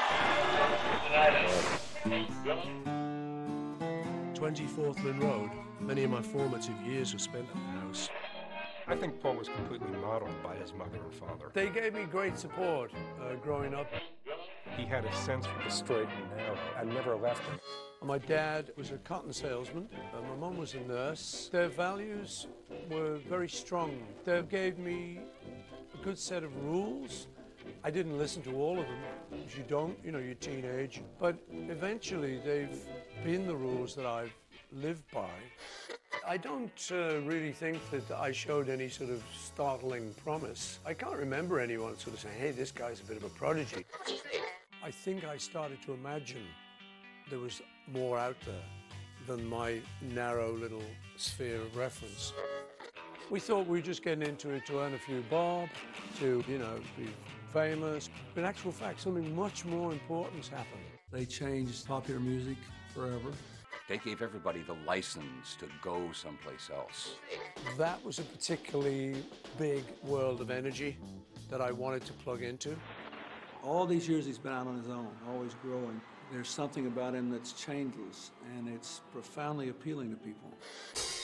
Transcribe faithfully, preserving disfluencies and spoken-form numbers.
twenty-fourth Lynn Road. Many of my formative years were spent at the house. I think Paul was completely modeled by his mother and father. They gave me great support uh, growing up. He had a sense for the straight and narrow and never left him. My dad was a cotton salesman. Uh, my mum was a nurse. Their values were very strong. They gave me a good set of rules. I didn't listen to all of them, because you don't, you know, you're teenage. But eventually they've been the rules that I've lived by. I don't uh, really think that I showed any sort of startling promise. I can't remember anyone sort of saying, hey, this guy's a bit of a prodigy. I think I started to imagine there was more out there than my narrow little sphere of reference. We thought we were just getting into it to earn a few bob, to, you know, be famous. But in actual fact, something much more important's happened. They changed popular music forever. They gave everybody the license to go someplace else. That was a particularly big world of energy that I wanted to plug into. All these years he's been out on his own, always growing. There's something about him that's changeless, and it's profoundly appealing to people.